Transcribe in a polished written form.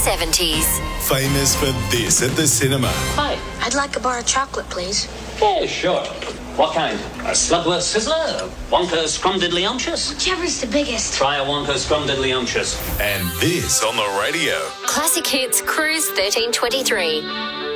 70s. Famous for this at the cinema. Hi. I'd like a bar of chocolate, please. Yeah, sure. What kind? A Slugworth Sizzler? A Wonka Scrumdiddlyumptious? Whichever's the biggest. Try a Wonka Scrumdiddlyumptious. And this on the radio. Classic Hits Cruise 1323.